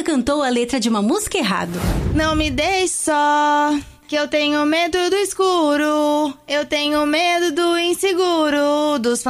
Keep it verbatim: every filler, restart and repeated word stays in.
cantou a letra de uma música errado. Não me deixe só, que eu tenho medo do escuro. Eu tenho medo do inseguro, dos